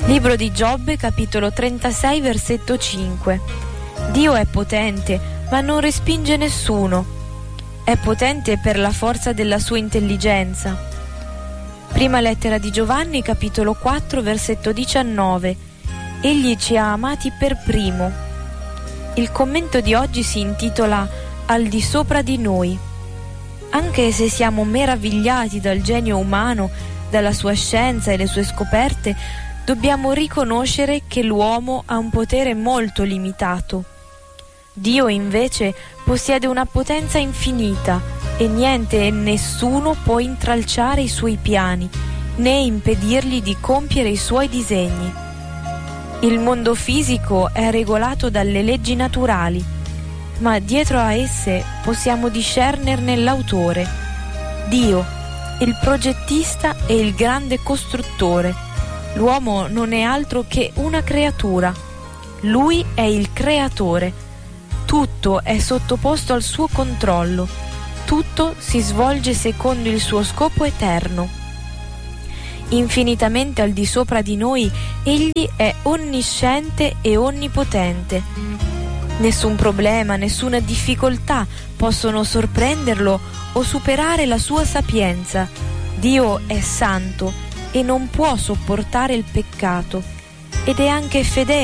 Libro di Giobbe, capitolo 36, versetto 5. Dio è potente, ma non respinge nessuno. È potente per la forza della sua intelligenza. Prima lettera di Giovanni, capitolo 4, versetto 19. Egli ci ha amati per primo. Il commento di oggi si intitola Al di sopra di noi. Anche se siamo meravigliati dal genio umano, dalla sua scienza e le sue scoperte, dobbiamo riconoscere che l'uomo ha un potere molto limitato. Dio invece possiede una potenza infinita e niente e nessuno può intralciare i suoi piani, né impedirgli di compiere i suoi disegni. Il mondo fisico è regolato dalle leggi naturali, ma dietro a esse possiamo discernerne l'autore, Dio, il progettista e il grande costruttore. L'uomo non è altro che una creatura. Lui è il creatore. Tutto è sottoposto al suo controllo. Tutto si svolge secondo il suo scopo eterno. Infinitamente al di sopra di noi, egli è onnisciente e onnipotente. Nessun problema, nessuna difficoltà possono sorprenderlo o superare la sua sapienza. Dio è santo e non può sopportare il peccato, ed è anche fedele